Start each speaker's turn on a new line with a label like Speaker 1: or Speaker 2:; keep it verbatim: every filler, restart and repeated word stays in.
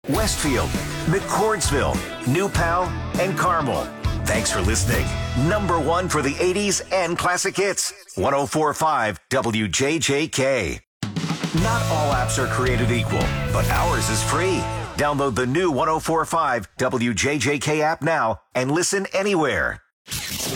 Speaker 1: Westfield, McCordsville, New Pal, and Carmel. Thanks for listening. Number one for the eighties and classic hits. one oh four point five W J J K. Not all apps are created equal, but ours is free. Download the new one oh four point five W J J K app now and listen anywhere.